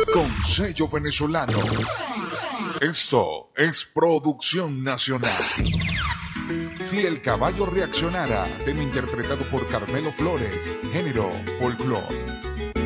con sello venezolano. Esto es producción nacional. Si el caballo reaccionara, tema interpretado por Carmelo Flores, género folclore.